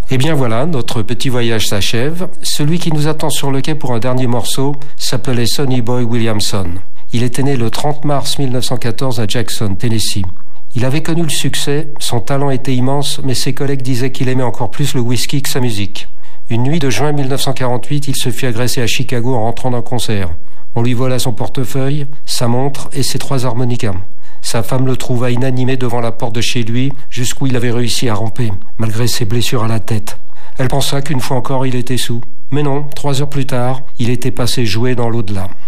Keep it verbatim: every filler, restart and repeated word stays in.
Eh bien voilà, notre petit voyage s'achève. Celui qui nous attend sur le quai pour un dernier morceau s'appelait Sonny Boy Williamson. Il était né le trente mars mille neuf cent quatorze à Jackson, Tennessee. Il avait connu le succès, son talent était immense, mais ses collègues disaient qu'il aimait encore plus le whisky que sa musique. Une nuit de juin mille neuf cent quarante-huit, il se fit agresser à Chicago en rentrant d'un concert. On lui vola son portefeuille, sa montre et ses trois harmonicas. Sa femme le trouva inanimé devant la porte de chez lui, jusqu'où il avait réussi à ramper, malgré ses blessures à la tête. Elle pensa qu'une fois encore il était saoul. Mais non, trois heures plus tard, il était passé jouer dans l'au-delà.